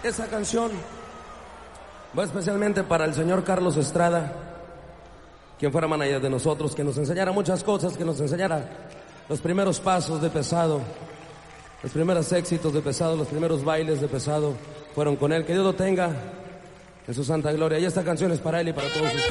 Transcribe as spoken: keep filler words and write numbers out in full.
Esa canción va especialmente para el señor Carlos Estrada, quien fuera manager de nosotros, que nos enseñara muchas cosas, que nos enseñara los primeros pasos de Pesado, los primeros éxitos de Pesado, los primeros bailes de Pesado fueron con él. Que Dios lo tenga en su santa gloria. Y esta canción es para él y para todos ustedes.